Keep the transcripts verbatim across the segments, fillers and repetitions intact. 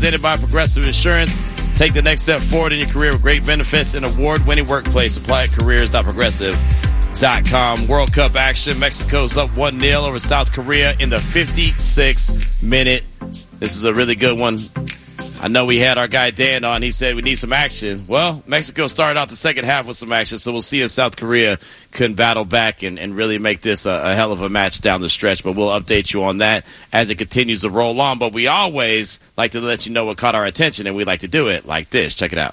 presented by Progressive Insurance. Take the next step forward in your career with great benefits and award-winning workplace. Apply at careers dot progressive dot com. World Cup action. Mexico's up one nil over South Korea in the fifty-sixth minute. This is a really good one. I know we had our guy Dan on. He said we need some action. Well, Mexico started out the second half with some action, so we'll see if South Korea can battle back and, and really make this a, a hell of a match down the stretch. But we'll update you on that as it continues to roll on. But we always like to let you know what caught our attention, and we like to do it like this. Check it out.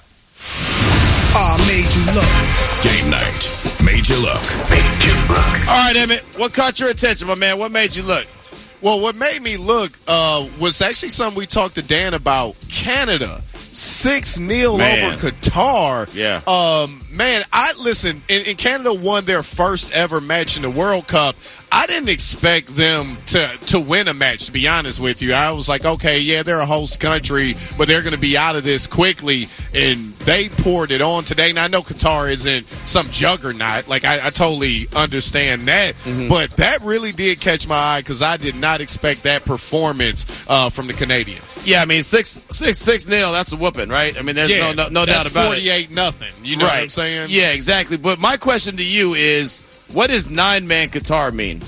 Ah, made you look. Game night. Made you look. Made you look. All right, Emmett. What caught your attention, my man? What made you look? Well, what made me look uh, was actually something we talked to Dan about. Canada, six nil Man. over Qatar. Yeah. Um, man, I listen, and, and Canada won their first ever match in the World Cup. I didn't expect them to, to win a match, to be honest with you. I was like, okay, yeah, they're a host country, but they're going to be out of this quickly, and they poured it on today. Now, I know Qatar isn't some juggernaut. Like, I, I totally understand that, mm-hmm. but that really did catch my eye because I did not expect that performance uh, from the Canadians. Yeah, I mean, six, six, six nil, that's a whooping, right? I mean, there's yeah, no, no, no doubt about it. forty-eight nothing. You know right. what I'm saying? Yeah, exactly. But my question to you is, what does nine-man Qatar mean?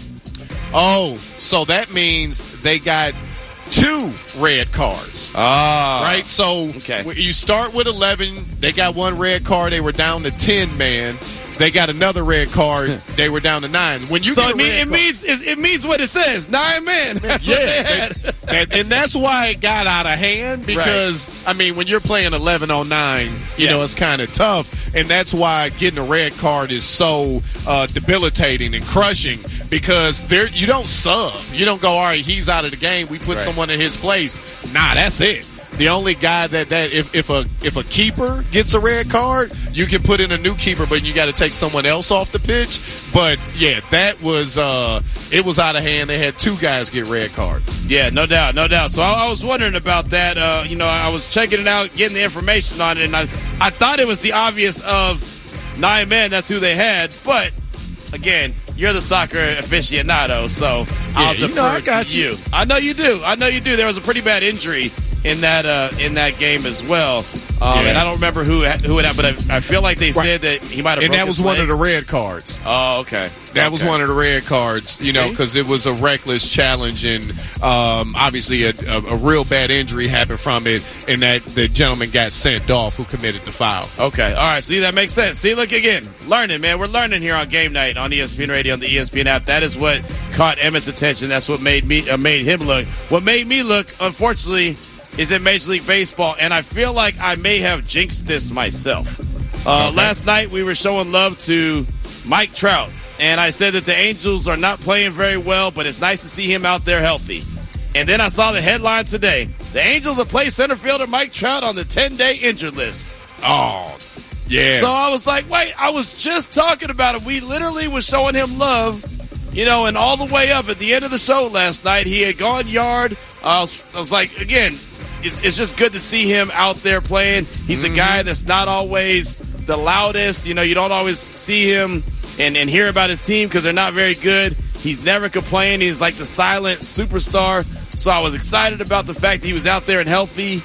Oh, so that means they got two red cards. Ah. Right? So okay. you start with eleven. They got one red card. They were down to ten, man. They got another red card. They were down to nine. When you so get it, mean, it card, means it, it means what it says. Nine men. That's yeah, what they had. and, and that's why it got out of hand because, right. I mean, when you're playing eleven on nine, you yeah. know, it's kind of tough. And that's why getting a red card is so uh, debilitating and crushing because there you don't sub. You don't go, all right, he's out of the game. We put right. someone in his place. Nah, that's it. The only guy that, that if, if a if a keeper gets a red card, you can put in a new keeper, but you got to take someone else off the pitch. But, yeah, that was uh, – it was out of hand. They had two guys get red cards. Yeah, no doubt, no doubt. So I, I was wondering about that. Uh, you know, I was checking it out, getting the information on it, and I, I thought it was the obvious of nine men. That's who they had. But, again, you're the soccer aficionado, so yeah, I'll you defer know I got to you. you. I know you do. I know you do. There was a pretty bad injury in that uh, in that game as well. Um, yeah. And I don't remember who who it had, but I, I feel like they said that he might have And broke that was his one leg. of the red cards. Oh, okay. That okay. was one of the red cards, you know, because it was a reckless challenge, and um, obviously a, a, a real bad injury happened from it, and that the gentleman got sent off who committed the foul. Okay, all right, see, that makes sense. See, look again, learning, man. We're learning here on Game Night on E S P N Radio, on the E S P N app. That is what caught Emmett's attention. That's what made me uh, made him look. What made me look, unfortunately, is in Major League Baseball, and I feel like I may have jinxed this myself. Uh, okay. Last night, we were showing love to Mike Trout, and I said that the Angels are not playing very well, but it's nice to see him out there healthy. And then I saw the headline today. The Angels have placed center fielder Mike Trout on the ten-day injured list. Oh, yeah. So I was like, wait, I was just talking about it. We literally was showing him love, you know, and all the way up at the end of the show last night, he had gone yard. Uh, I, was, I was like, again, it's, it's just good to see him out there playing. He's mm-hmm. a guy that's not always the loudest. You know, you don't always see him and, and hear about his team because they're not very good. He's never complaining. He's like the silent superstar. So I was excited about the fact that he was out there and healthy,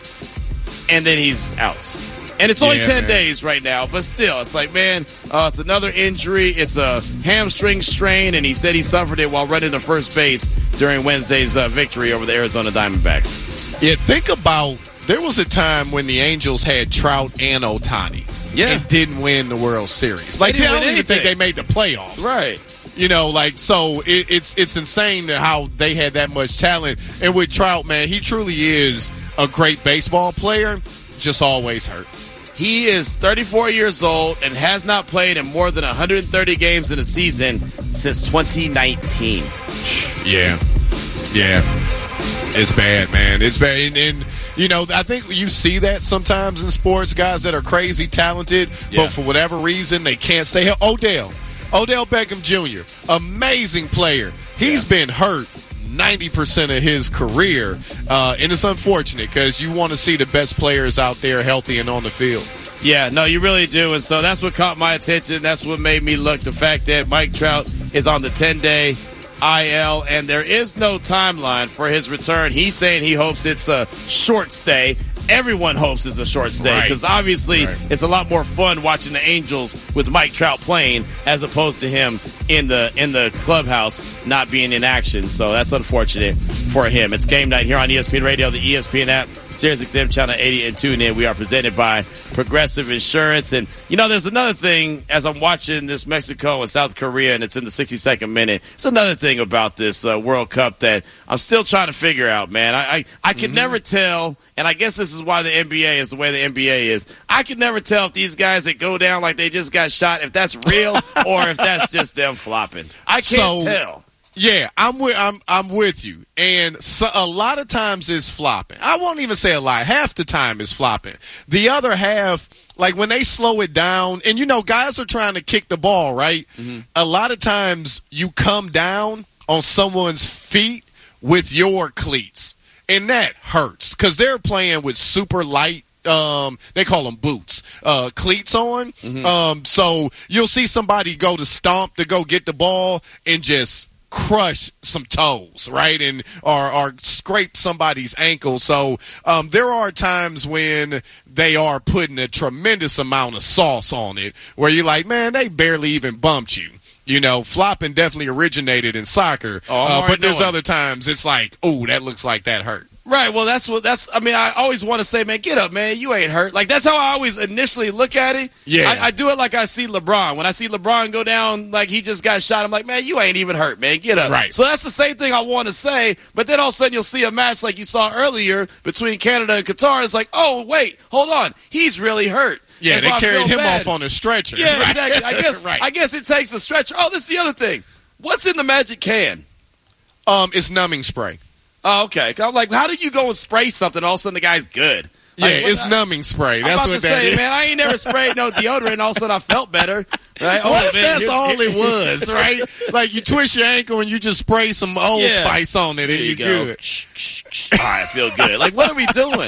and then he's out. And it's only yeah, ten man. days right now, but still, it's like, man, uh, it's another injury. It's a hamstring strain, and he said he suffered it while running to first base during Wednesday's uh, victory over the Arizona Diamondbacks. Yeah, think about, there was a time when the Angels had Trout and Ohtani. Yeah. And didn't win the World Series. Like, they didn't I win don't even anything. think they made the playoffs. Right. You know, like, so it, it's it's insane how they had that much talent. And with Trout, man, he truly is a great baseball player, just always hurt. He is thirty-four years old and has not played in more than one hundred thirty games in a season since twenty nineteen. Yeah. Yeah. It's bad, man. It's bad. And, and, you know, I think you see that sometimes in sports, guys that are crazy talented, yeah. but for whatever reason, they can't stay healthy. Odell. Odell Beckham Junior, amazing player. He's yeah. been hurt ninety percent of his career, uh, and it's unfortunate because you want to see the best players out there healthy and on the field. Yeah, no, you really do, and so that's what caught my attention. That's what made me look, the fact that Mike Trout is on the ten-day I L, and there is no timeline for his return. He's saying he hopes it's a short stay. everyone hopes it's a short stay because right. obviously right. it's a lot more fun watching the Angels with Mike Trout playing as opposed to him in the in the clubhouse not being in action. So that's unfortunate for him. It's game night here on E S P N Radio, the E S P N app, Sirius X M Channel eighty, and tune in. We are presented by Progressive Insurance. And, you know, there's another thing as I'm watching this Mexico and South Korea, and it's in the sixty-second minute. It's another thing about this uh, World Cup that I'm still trying to figure out, man. I, I, I can mm-hmm. never tell, and I guess this is why the N B A is the way the N B A is. I can never tell if these guys that go down like they just got shot, if that's real or if that's just them flopping. I can't so, tell. Yeah, I'm with I'm I'm with you, and so, a lot of times it's flopping. I won't even say a lot. Half the time it's flopping. The other half, like when they slow it down, and you know, guys are trying to kick the ball, right? Mm-hmm. A lot of times you come down on someone's feet with your cleats, and that hurts because they're playing with super light. Um, they call them boots, uh, cleats on. Mm-hmm. Um, so you'll see somebody go to stomp to go get the ball and just crush some toes, right, and or, or scrape somebody's ankle. So um, there are times when they are putting a tremendous amount of sauce on it where you're like, man, they barely even bumped you. You know, flopping definitely originated in soccer, oh, uh, but there's knowing. other times it's like, oh, that looks like that hurt. Right, well, that's what that's. I mean, I always want to say, man, get up, man. You ain't hurt. Like, that's how I always initially look at it. Yeah. I, I do it like I see LeBron. When I see LeBron go down like he just got shot, I'm like, man, you ain't even hurt, man. Get up. Right. So that's the same thing I want to say, but then all of a sudden you'll see a match like you saw earlier between Canada and Qatar. It's like, oh, wait, hold on. He's really hurt. Yeah, so they I carried him bad. off on a stretcher. Yeah, right? exactly. I guess, right. I guess it takes a stretcher. Oh, this is the other thing. What's in the Magic can? Um, It's numbing spray. Oh, okay. I'm like, how do you go and spray something? All of a sudden, the guy's good. Yeah, like, it's I, numbing spray. That's I'm about what to that say, is. man, I ain't never sprayed no deodorant. All of a sudden, I felt better. Right? What oh, if man, that's all it was, right? Like you twist your ankle and you just spray some Old yeah. Spice on it, and there you you go. good. All right, I feel good. Like, what are we doing?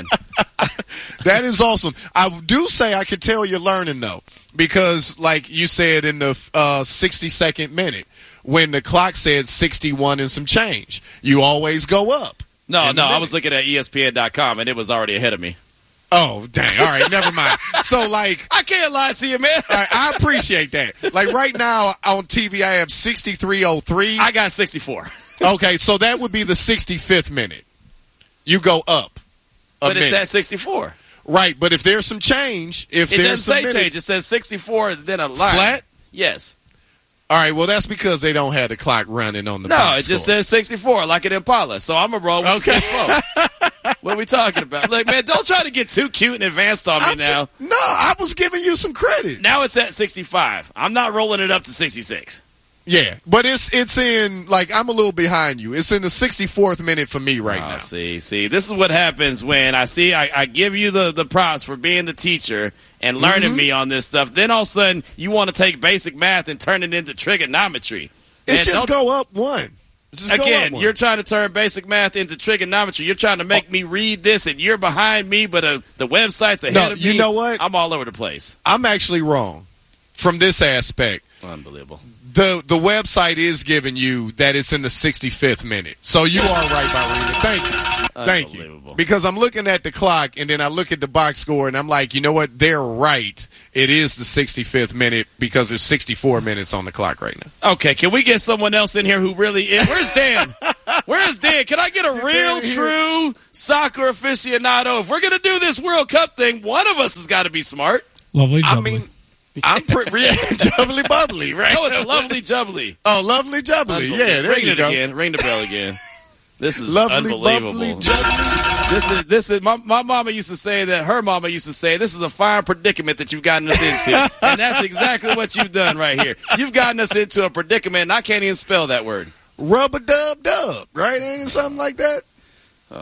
That is awesome. I do say I could tell you're learning though, because like you said in the uh, sixty-second minute, when the clock said sixty-one and some change, you always go up. No, no, I was looking at E S P N dot com, and it was already ahead of me. Oh, dang. All right, never mind. So, like... I can't lie to you, man. I, I appreciate that. Like, right now on T V, I have sixty-three oh three. I got sixty-four. Okay, so that would be the sixty-fifth minute. You go up a But minute. it's at sixty-four. Right, but if there's some change... if It there's doesn't some say minutes, change. It says sixty-four, then a line. Flat? Yes. All right, well, that's because they don't have the clock running on the No, box it just score. says sixty-four, like an Impala. So I'm going to roll with Okay. sixty-four. What are we talking about? Look, man, don't try to get too cute and advanced on me I'm now. Just, no, I was giving you some credit. Now it's at sixty-five. I'm not rolling it up to sixty-six. Yeah, but it's it's in, like, I'm a little behind you. It's in the sixty-fourth minute for me right oh, now. See, see, this is what happens when I see, I, I give you the, the props for being the teacher and learning mm-hmm. me on this stuff. Then all of a sudden, you want to take basic math and turn it into trigonometry. It's and just go up one. Just Again, go up you're one. trying to turn basic math into trigonometry. You're trying to make oh. me read this, and you're behind me, but uh, the website's ahead no, of me. You know what? I'm all over the place. I'm actually wrong from this aspect. Unbelievable. The the website is giving you that it's in the sixty-fifth minute. So you are right by reading it. Thank you. Thank you. Because I'm looking at the clock, and then I look at the box score, and I'm like, you know what? They're right. It is the sixty-fifth minute because there's sixty-four minutes on the clock right now. Okay, can we get someone else in here who really is? Where's Dan? Where's Dan? Can I get a real, true soccer aficionado? If we're going to do this World Cup thing, one of us has got to be smart. Lovely jubbly. I mean, I'm pretty yeah, jubbly bubbly, right? No, it's lovely jubbly. Oh, lovely jubbly. Yeah, there Ring you it go. again. Ring the bell again. This is lovely, unbelievable. Bubbly, jubbly. This is this is my my mama used to say that her mama used to say this is a fine predicament that you've gotten us into, and that's exactly what you've done right here. You've gotten us into a predicament, and I can't even spell that word. Rubber dub dub, right? Ain't it something like that? Oh,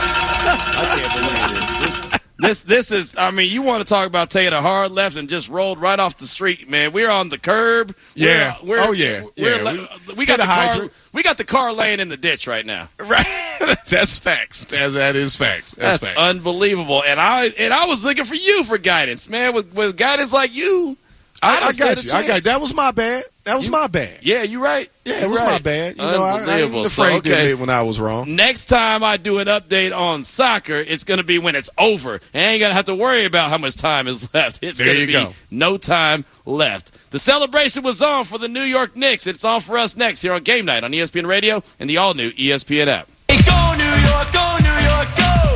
I can't believe this. this. This this is, I mean, you want to talk about taking a hard left and just rolled right off the street, man. We're on the curb. Yeah. We're, we're, oh, yeah. We're, yeah. we, we, got the car, we got the car laying in the ditch right now. Right. That's facts. That, that is facts. That's, That's facts. unbelievable. And I and I was looking for you for guidance, man. With, with guidance like you, I, I stand got a you. I got chance. you. That was my bad. That was you, my bad. Yeah, you're right. Yeah, it you're was right. my bad. You know, I, I ain't afraid so, okay. to admit when I was wrong. Next time I do an update on soccer, it's going to be when it's over. And I ain't going to have to worry about how much time is left. It's going to be go. no time left. The celebration was on for the New York Knicks. It's on for us next here on Game Night on E S P N Radio and the all-new E S P N app. Hey, go New York, go New York, go!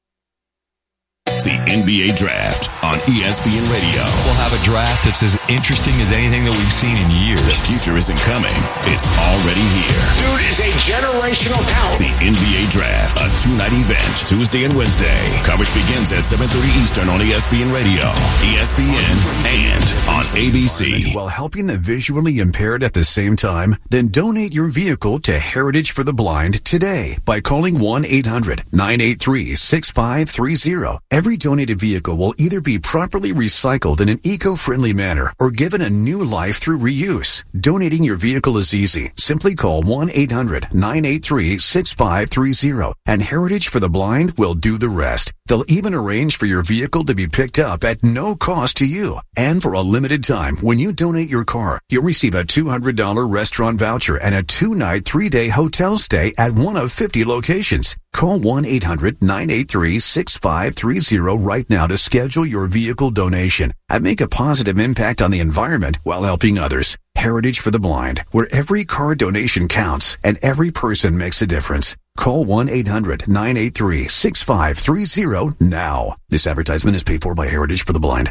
The N B A Draft on E S P N Radio. We'll have a draft that's as interesting as anything that we've seen in years. The future isn't coming. It's already here. Dude is a generational talent. The N B A Draft, a two-night event, Tuesday and Wednesday. Coverage begins at seven thirty Eastern on E S P N Radio, E S P N, and on A B C. While helping the visually impaired at the same time, then donate your vehicle to Heritage for the Blind today by calling one eight hundred nine eight three six five three zero. Every donated vehicle will either be properly recycled in an eco-friendly manner or given a new life through reuse. Donating your vehicle is easy. Simply call one eight hundred nine eight three six five three zero and Heritage for the Blind will do the rest. They'll even arrange for your vehicle to be picked up at no cost to you. And for a limited time, when you donate your car, you'll receive a two hundred dollars restaurant voucher and a two-night, three-day hotel stay at one of fifty locations. Call one eight hundred nine eight three six five three zero right now to schedule your vehicle donation and make a positive impact on the environment while helping others. Heritage for the Blind, where every car donation counts and every person makes a difference. Call one eight hundred nine eight three six five three zero now. This advertisement is paid for by Heritage for the Blind.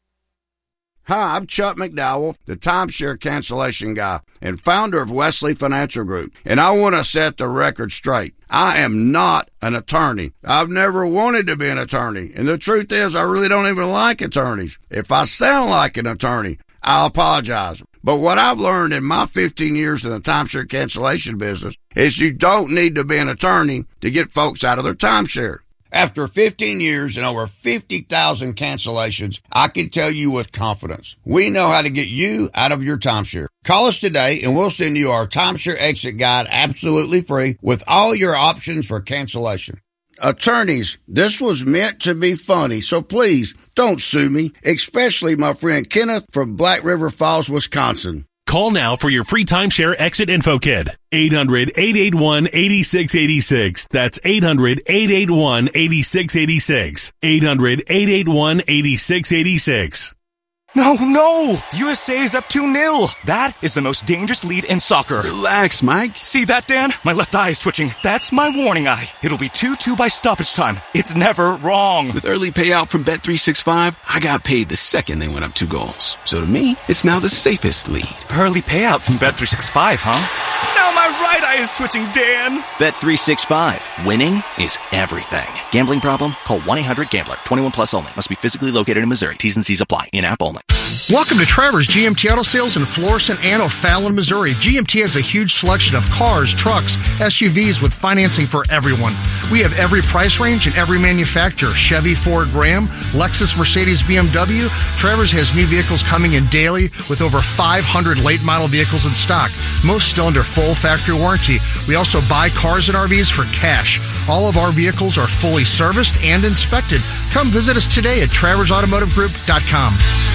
Hi, I'm Chuck McDowell, the timeshare cancellation guy and founder of Wesley Financial Group, and I want to set the record straight. I am not an attorney. I've never wanted to be an attorney, and the truth is I really don't even like attorneys. If I sound like an attorney, I'll apologize. But what I've learned in my fifteen years in the timeshare cancellation business is you don't need to be an attorney to get folks out of their timeshare. After fifteen years and over fifty thousand cancellations, I can tell you with confidence, we know how to get you out of your timeshare. Call us today and we'll send you our timeshare exit guide absolutely free with all your options for cancellation. Attorneys, this was meant to be funny, so please don't sue me, especially my friend Kenneth from Black River Falls, Wisconsin. Call now for your free timeshare exit info kit. eight hundred eight eight one eight six eight six. That's eight hundred eight eight one eight six eight six. eight hundred eight eight one eight six eight six. No, no! U S A is up two nil. That is the most dangerous lead in soccer. Relax, Mike. See that, Dan? My left eye is twitching. That's my warning eye. It'll be two two by stoppage time. It's never wrong. With early payout from Bet three sixty-five, I got paid the second they went up two goals. So to me, it's now the safest lead. Early payout from Bet three sixty-five, huh? Now my right eye is twitching, Dan. Bet three sixty-five. Winning is everything. Gambling problem? Call one eight hundred gambler. twenty-one plus only. Must be physically located in Missouri. T's and C's apply. In-app only. Welcome to Trevor's G M T Auto Sales in Florissant and O'Fallon, Missouri. G M T has a huge selection of cars, trucks, S U Vs with financing for everyone. We have every price range and every manufacturer. Chevy, Ford, Ram, Lexus, Mercedes, B M W. Trevor's has new vehicles coming in daily with over five hundred late model vehicles in stock, most still under full factory warranty. We also buy cars and R Vs for cash. All of our vehicles are fully serviced and inspected. Come visit us today at Travers Automotive Group dot com.